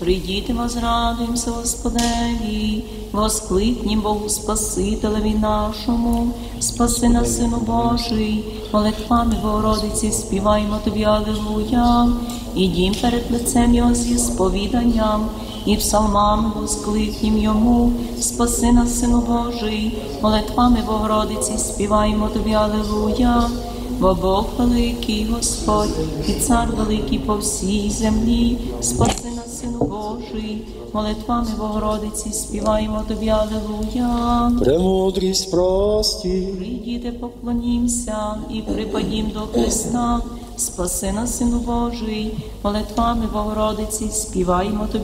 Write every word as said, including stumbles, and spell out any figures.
Прийдіте, возрадуємося Господеві, воскликнім Богу Спасителеві нашому, спаси нас, Сину Божий, молитвами Богородиці співаємо Тобі, алілуя. Ідім перед лицем Його зі сповіданням, і псалмами воскликнім Йому, спаси нас, Сину Божий, молитвами Богородиці співаємо Тобі, алілуя. Бо Бог великий, Господь, і Цар великий по всій землі, спаси нас, Сину Божий, молитвами Богородиці співаємо Тобі, алілуя. Премудрість прості, Прийдіте, поклонімся і припадім до Христа, спаси нас, Сину Божий, молитвами Богородиці співаємо Тобі,